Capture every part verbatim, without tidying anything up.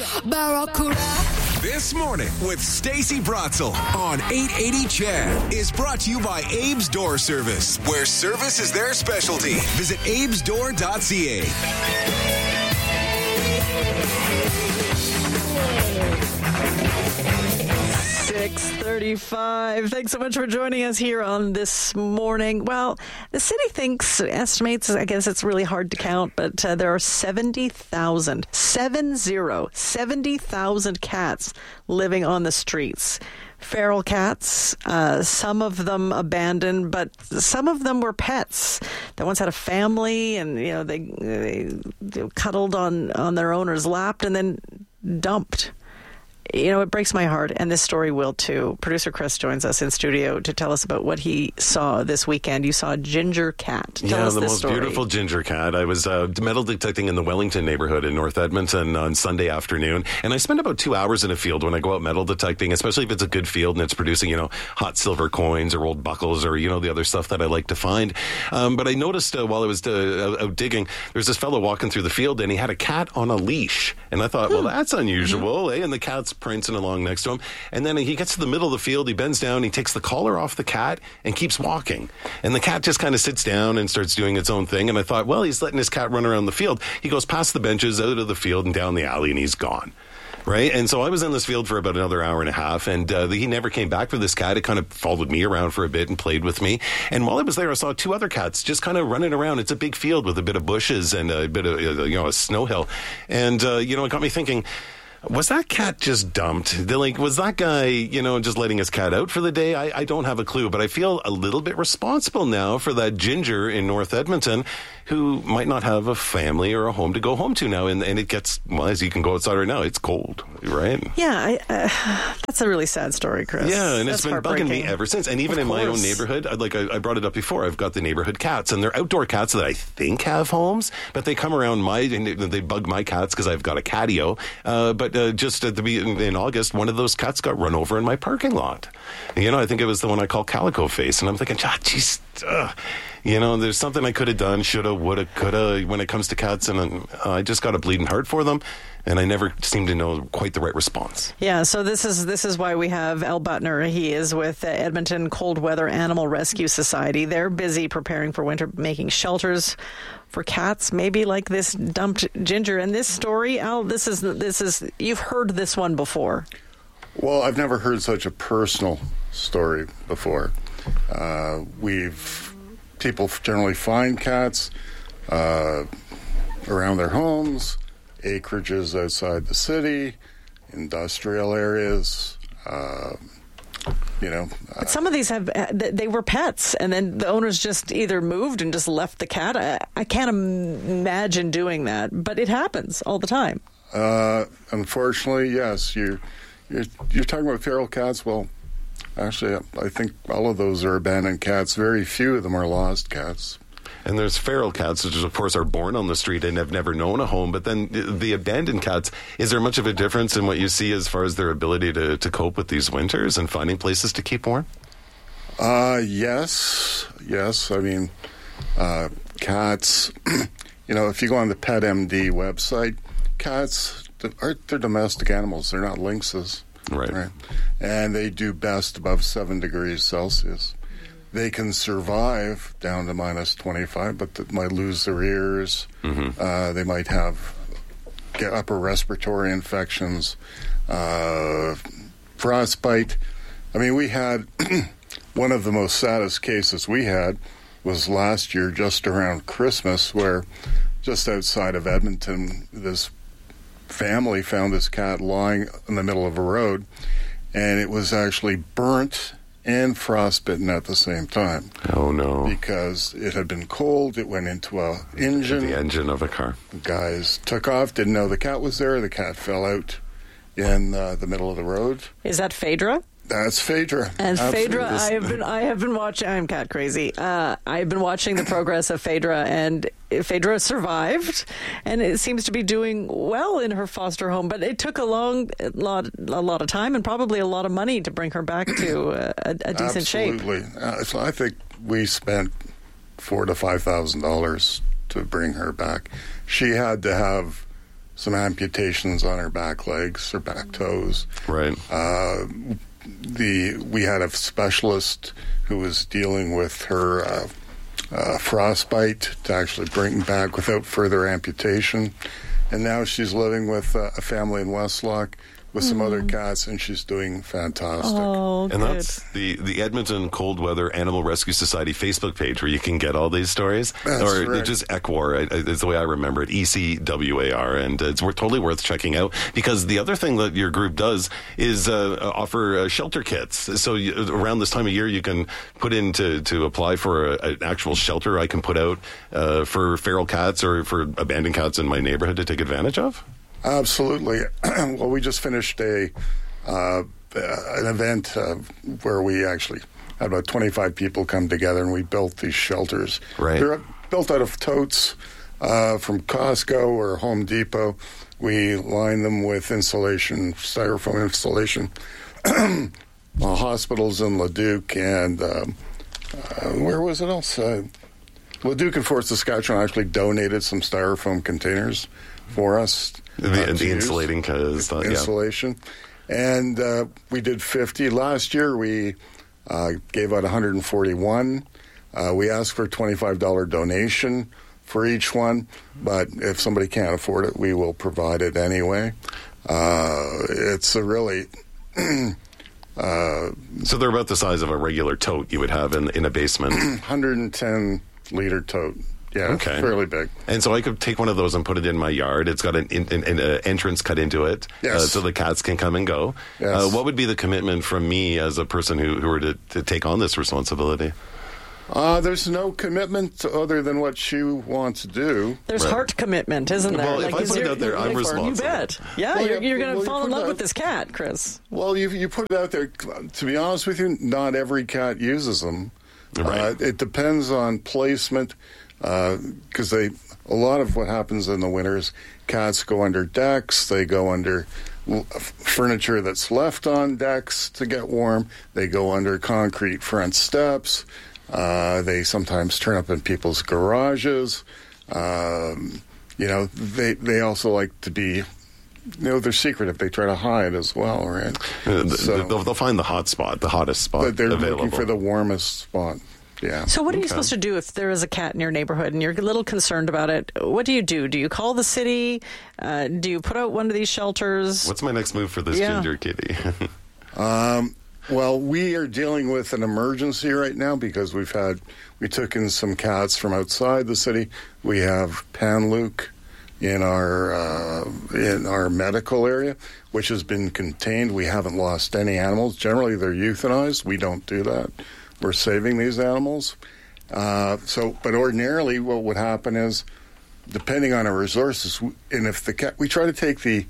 Barracuda. This Morning with Stacey Bratzel on eight eighty C H E D is brought to you by Abe's Door Service, where service is their specialty. Visit abes door dot c a. six thirty-five. Thanks so much for joining us here on This Morning. Well, the city thinks, estimates, I guess it's really hard to count, but uh, there are seventy thousand, seven zero, seventy thousand cats living on the streets. Feral cats, uh, some of them abandoned, but some of them were pets that once had a family, and you know they, they, they cuddled on, on their owner's lap and then dumped. You know, it breaks my heart, and this story will too. Producer Chris joins us in studio to tell us about what he saw this weekend. You saw a ginger cat. Tell yeah, us the this most story. beautiful ginger cat. I was uh, metal detecting in the Wellington neighborhood in North Edmonton on Sunday afternoon, and I spend about two hours in a field when I go out metal detecting, especially if it's a good field and it's producing, you know, hot silver coins or old buckles or, you know, the other stuff that I like to find. Um, but I noticed uh, while I was uh, out digging, there's this fellow walking through the field, and he had a cat on a leash. And I thought, hmm. well, that's unusual, mm-hmm. eh? And the cat's prancing along next to him. And then he gets to the middle of the field, he bends down, he takes the collar off the cat and keeps walking. And the cat just kind of sits down and starts doing its own thing. And I thought, well, he's letting his cat run around the field. He goes past the benches, out of the field and down the alley, and he's gone. Right? And so I was in this field for about another hour and a half, and uh, he never came back for this cat. It kind of followed me around for a bit and played with me. And while I was there, I saw two other cats just kind of running around. It's a big field with a bit of bushes and a bit of, you know, a snow hill. And, uh, you know, it got me thinking, was that cat just dumped? Like, was that guy, you know, just letting his cat out for the day? I, I don't have a clue, but I feel a little bit responsible now for that ginger in North Edmonton who might not have a family or a home to go home to now. And, and it gets, well, as you can go outside right now, it's cold, right? Yeah, I, uh, that's a really sad story, Chris. Yeah, and that's it's been bugging me ever since. And even of in course. my own neighborhood, like I, I brought it up before, I've got the neighborhood cats, and they're outdoor cats that I think have homes, but they come around my, and they, they bug my cats because I've got a catio. Uh, but uh, just at the in, in August, one of those cats got run over in my parking lot. You know, I think it was the one I call Calico Face, and I'm thinking, ah, jeez, ugh. You know, there's something I could have done, shoulda, woulda, coulda, when it comes to cats, and uh, I just got a bleeding heart for them, and I never seem to know quite the right response. Yeah, so this is this is why we have Al Butner. He is with Edmonton Cold Weather Animal Rescue Society. They're busy preparing for winter, making shelters for cats, maybe like this dumped ginger. And this story, Al, this is this is you've heard this one before. Well, I've never heard such a personal story before. Uh, we've people generally find cats uh, around their homes, acreages outside the city, industrial areas. Uh, you know, but some of these have they were pets, and then the owners just either moved and just left the cat. I, I can't imagine doing that, but it happens all the time. Uh, unfortunately, yes. You you're, you're talking about feral cats. Well, actually, I think all of those are abandoned cats. Very few of them are lost cats. And there's feral cats, which of course are born on the street and have never known a home. But then the abandoned cats, is there much of a difference in what you see as far as their ability to, to cope with these winters and finding places to keep warm? Uh, yes. Yes. I mean, uh, cats, you know, if you go on the Pet M D website, cats, are, they're domestic animals. They're not lynxes. Right. right. And they do best above seven degrees Celsius. They can survive down to minus twenty-five, but they might lose their ears. Mm-hmm. Uh, they might have get upper respiratory infections, uh, frostbite. I mean, we had one of the most saddest cases we had was last year, just around Christmas, where just outside of Edmonton, this family found this cat lying in the middle of a road, and it was actually burnt and frostbitten at the same time. Oh, no. Because it had been cold, it went into a engine. The engine of a car. The guys took off, didn't know the cat was there. The cat fell out in uh, the middle of the road. Is that Phaedra? That's Phaedra. And Absolutely. Phaedra, I have been I have been watching, I'm cat crazy. Uh, I've been watching the progress of Phaedra, and Phaedra survived, and it seems to be doing well in her foster home. But it took a long a lot, a lot of time and probably a lot of money to bring her back to a, a, a decent shape. Absolutely. Uh, so I think we spent four to five thousand dollars to bring her back. She had to have some amputations on her back legs, her back toes. Right. Uh, the we had a specialist who was dealing with her uh, uh, frostbite to actually bring back without further amputation. And now she's living with uh, a family in Westlock with some mm. other cats, and she's doing fantastic. Oh, and good. that's the, the Edmonton Cold Weather Animal Rescue Society Facebook page where you can get all these stories. That's or right. just E C W A R, it's the way I remember it, E C W A R, and it's worth, totally worth checking out, because the other thing that your group does is uh, offer uh, shelter kits. So you, around this time of year, you can put in to, to apply for a, an actual shelter I can put out uh, for feral cats or for abandoned cats in my neighborhood to take advantage of? Absolutely. Well, we just finished a uh, an event uh, where we actually had about twenty-five people come together, and we built these shelters. Right. They're built out of totes uh, from Costco or Home Depot. We line them with insulation, styrofoam insulation. uh, hospitals in Leduc and um, uh, where was it else? Uh, Leduc and Fort Saskatchewan actually donated some styrofoam containers for us. The, uh, the insulating stuff, yeah. Insulation. And uh, we did fifty. Last year we uh, gave out one hundred forty-one. Uh, we asked for a twenty-five dollars donation for each one, but if somebody can't afford it, we will provide it anyway. Uh, it's a really... uh, so they're about the size of a regular tote you would have in, in a basement. one hundred ten liter tote. Yeah, okay. Fairly big. And so I could take one of those and put it in my yard. It's got an, an, an uh, entrance cut into it, yes. uh, so the cats can come and go. Yes. Uh, what would be the commitment from me as a person who, who were to, to take on this responsibility? Uh, there's no commitment other than what you want to do. There's Right. heart commitment, isn't there? Well, if I is put it there- out there, I'm you responsible. bet. Yeah, Well, you're, yeah, you're going to well, you fall in put love that- with this cat, Chris. Well, you you put it out there. To be honest with you, not every cat uses them. Right. Uh, it depends on placement, because they a lot of what happens in the winter is cats go under decks. They go under l- furniture that's left on decks to get warm. They go under concrete front steps. Uh, they sometimes turn up in people's garages. Um, you know, they they also like to be. You know, they're secretive. They try to hide as well, right? Uh, th- So- they'll, they'll find the hot spot, the hottest spot But they're available. looking for the warmest spot. Yeah. So what are you Okay. supposed to do if there is a cat in your neighborhood and you're a little concerned about it? What do you do? Do you call the city? Uh, do you put out one of these shelters? What's my next move for this Yeah. ginger kitty? Um, well, we are dealing with an emergency right now because we've had, we took in some cats from outside the city. We have Panluke in our uh, in our medical area, which has been contained. We haven't lost any animals. Generally, they're euthanized. We don't do that. We're saving these animals. Uh, so, but ordinarily, what would happen is, depending on our resources, and if the cat, we try to take the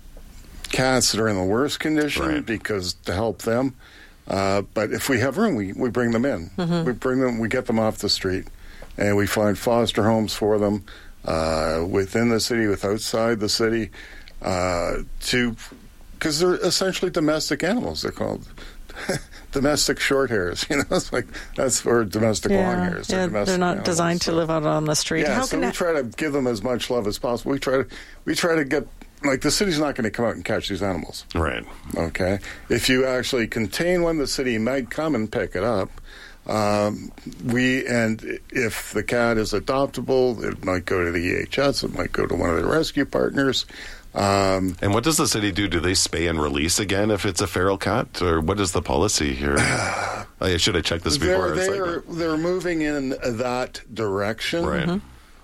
cats that are in the worst condition Right. because to help them. Uh, but if we have room, we, we bring them in. Mm-hmm. We bring them, we get them off the street, and we find foster homes for them uh, within the city, with outside the city, uh, to because they're essentially domestic animals. They're called domestic short hairs. You know, it's like that's for domestic long yeah, hairs. yeah, domestic they're not animals, designed to so- live out on the street. Yeah, How so can we that- try to give them as much love as possible. We try to we try to get. Like, the city's not going to come out and catch these animals, Right. okay? If you actually contain one, the city might come and pick it up. Um, we and if the cat is adoptable, it might go to the E H S, it might go to one of the rescue partners. Um, And what does the city do? Do they spay and release again if it's a feral cat? Or what is the policy here? I should have checked this before. they're, our they're, segment. they're moving in that direction. Right.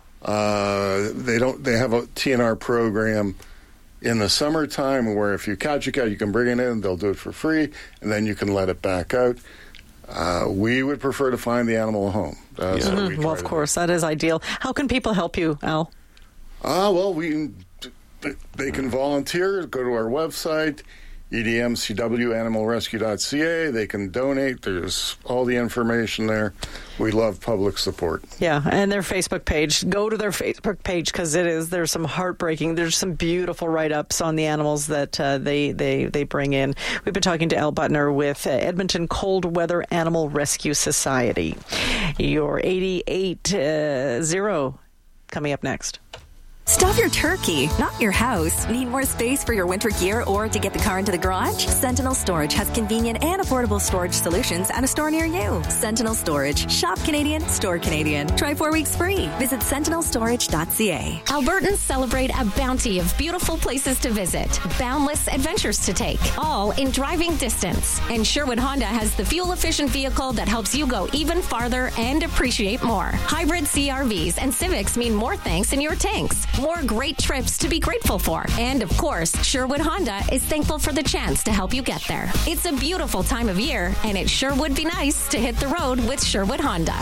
Uh, they don't. They have a T N R program in the summertime where if you catch a cat, you can bring it in. They'll do it for free, and then you can let it back out. Uh, we would prefer to find the animal a home. That's Yeah. what we well, try of to course, that is ideal. How can people help you, Al? do. Ah, well, we they can volunteer. Go to our website, E D M C W animal rescue dot C A. They can donate. There's all the information there. We love public support. Yeah, and their Facebook page. Go to their Facebook page because it is. There's some heartbreaking. There's some beautiful write-ups on the animals that uh, they they they bring in. We've been talking to Al Butner with uh, Edmonton Cold Weather Animal Rescue Society. Your eighty-eight uh, zero coming up next. Stuff your turkey, not your house. Need more space for your winter gear or to get the car into the garage? Sentinel Storage has convenient and affordable storage solutions at a store near you. Sentinel Storage. Shop Canadian, store Canadian. Try four weeks free. Visit sentinel storage dot c a. Albertans celebrate a bounty of beautiful places to visit, boundless adventures to take, all in driving distance. And Sherwood Honda has the fuel-efficient vehicle that helps you go even farther and appreciate more. Hybrid C R Vs and Civics mean more thanks in your tanks. More great trips to be grateful for. And of course, Sherwood Honda is thankful for the chance to help you get there. It's a beautiful time of year, and it sure would be nice to hit the road with Sherwood Honda.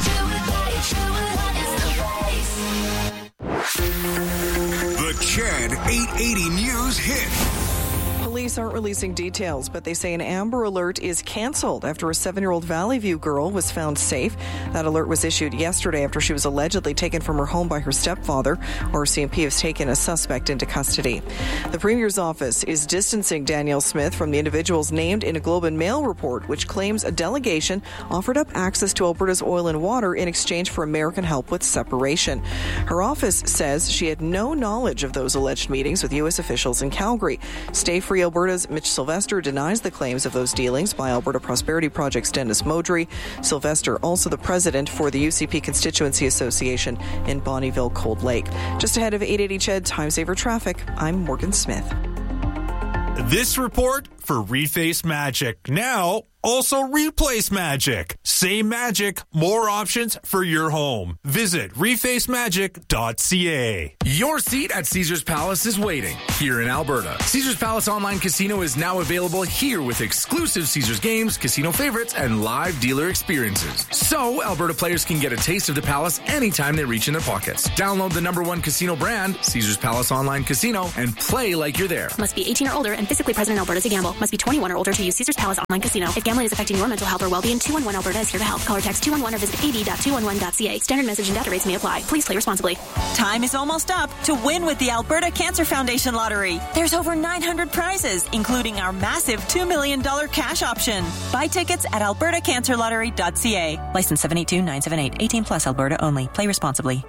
The Chad eight eighty News hit. Police aren't releasing details, but they say an Amber Alert is canceled after a seven-year-old Valley View girl was found safe. That alert was issued yesterday after she was allegedly taken from her home by her stepfather. R C M P has taken a suspect into custody. The Premier's office is distancing Danielle Smith from the individuals named in a Globe and Mail report, which claims a delegation offered up access to Alberta's oil and water in exchange for American help with separation. Her office says she had no knowledge of those alleged meetings with U S officials in Calgary. Stay Free Alberta's Mitch Sylvester denies the claims of those dealings by Alberta Prosperity Project's Dennis Modry. Sylvester, also the president for the U C P Constituency Association in Bonnyville, Cold Lake. Just ahead of eight eighty C H E D Time Saver Traffic, I'm Morgan Smith. This report for Reface Magic. Now, also Replace Magic. Same magic, more options for your home. Visit reface magic dot c a. Your seat at Caesars Palace is waiting here in Alberta. Caesars Palace Online Casino is now available here with exclusive Caesars games, casino favorites, and live dealer experiences. So, Alberta players can get a taste of the Palace anytime they reach in their pockets. Download the number one casino brand, Caesars Palace Online Casino, and play like you're there. Must be eighteen or older and physically present in Alberta to gamble. Must be twenty-one or older to use Caesars Palace Online Casino. If gambling is affecting your mental health or well-being, two one one Alberta is here to help. Call or text two one one or visit a b dot two one one dot c a. Standard message and data rates may apply. Please play responsibly. Time is almost up to win with the Alberta Cancer Foundation Lottery. There's over nine hundred prizes, including our massive two million dollars cash option. Buy tickets at alberta cancer lottery dot c a. License seven eight two nine seven eight. eighteen plus Alberta only. Play responsibly.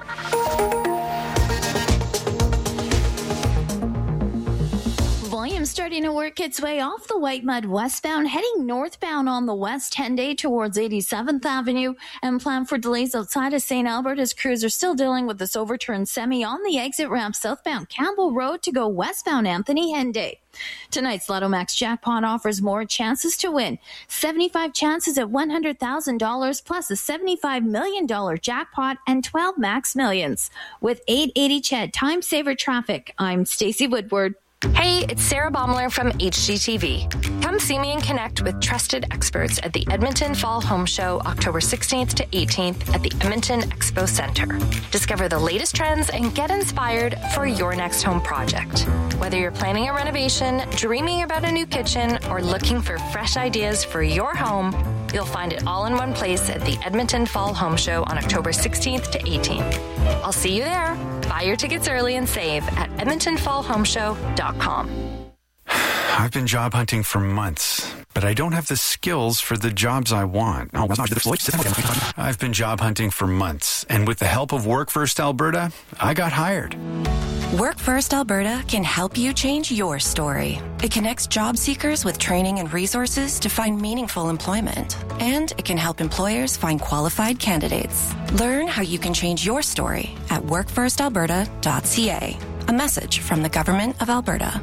Volume starting to work its way off the White Mud westbound, heading northbound on the West ten-day towards eighty-seventh Avenue, and plan for delays outside of Saint Albert as crews are still dealing with this overturned semi on the exit ramp southbound Campbell Road to go westbound Anthony Henday. Tonight's Lotto Max jackpot offers more chances to win. seventy-five chances at one hundred thousand dollars plus a seventy-five million dollars jackpot and twelve max millions. With eight eighty C H E D Time Saver Traffic, I'm Stacey Woodward. Hey, it's Sarah Baumler from H G T V. Come see me and connect with trusted experts at the Edmonton Fall Home Show, October sixteenth to eighteenth at the Edmonton Expo Center. Discover the latest trends and get inspired for your next home project. Whether you're planning a renovation, dreaming about a new kitchen, or looking for fresh ideas for your home, you'll find it all in one place at the Edmonton Fall Home Show on October sixteenth to eighteenth. I'll see you there. Buy your tickets early and save at edmonton fall home show dot com. I've been job hunting for months, but I don't have the skills for the jobs I want. I've been job hunting for months, and with the help of Work First Alberta, I got hired. Work First Alberta can help you change your story. It connects job seekers with training and resources to find meaningful employment. And it can help employers find qualified candidates. Learn how you can change your story at work first alberta dot c a. A message from the Government of Alberta.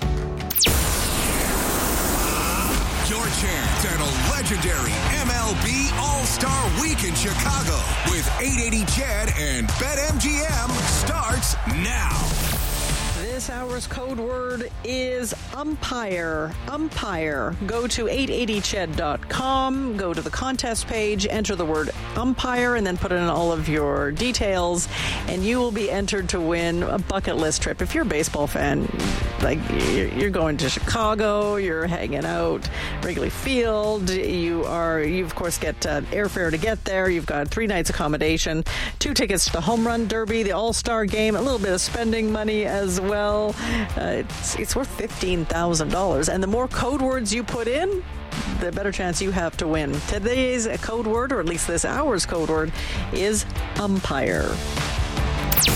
Your chance at a legendary M L B All-Star Week in Chicago with eight eighty C H E D and BetMGM starts now. This hour's code word is umpire. Umpire. Go to eight eighty C H E D dot com, go to the contest page, enter the word umpire, and then put in all of your details, and you will be entered to win a bucket list trip. If you're a baseball fan, like you're going to Chicago, you're hanging out Wrigley Field, you are, you of course get uh, airfare to get there, you've got three nights accommodation, two tickets to the Home Run Derby, the All-Star Game, a little bit of spending money as well. Uh, it's, it's worth fifteen thousand dollars. And the more code words you put in, the better chance you have to win. Today's code word, or at least this hour's code word, is umpire. Make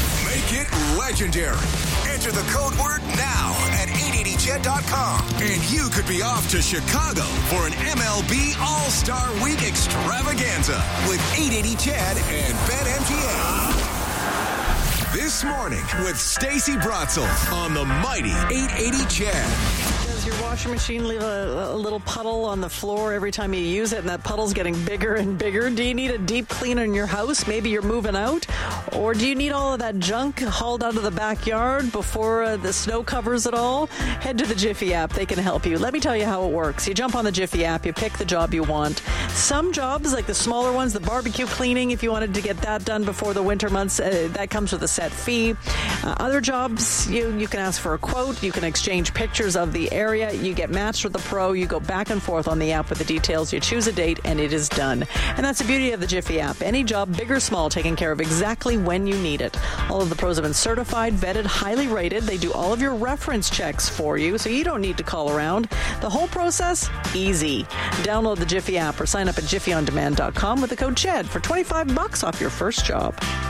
get legendary. Enter the code word now at eight eighty C H E D dot com, and you could be off to Chicago for an M L B All-Star Week extravaganza with eight eighty C H E D and BetMGM. This morning with Stacey Bratzel on the mighty eight eighty C H E D. Does your washing machine leave a, a little puddle on the floor every time you use it, and that puddle's getting bigger and bigger? Do you need a deep cleaner in your house? Maybe you're moving out? Or do you need all of that junk hauled out of the backyard before uh, the snow covers it all? Head to the Jiffy app. They can help you. Let me tell you how it works. You jump on the Jiffy app. You pick the job you want. Some jobs, like the smaller ones, the barbecue cleaning, if you wanted to get that done before the winter months, uh, that comes with a set fee. Uh, other jobs, you, you can ask for a quote. You can exchange pictures of the area. You get matched with the pro. You go back and forth on the app with the details. You choose a date, and it is done. And that's the beauty of the Jiffy app. Any job, big or small, taken care of exactly when you need it. All of the pros have been certified, vetted, highly rated. They do all of your reference checks for you, so you don't need to call around. The whole process, easy. Download the Jiffy app or sign up at jiffy on demand dot com with the code C H E D for twenty-five bucks off your first job.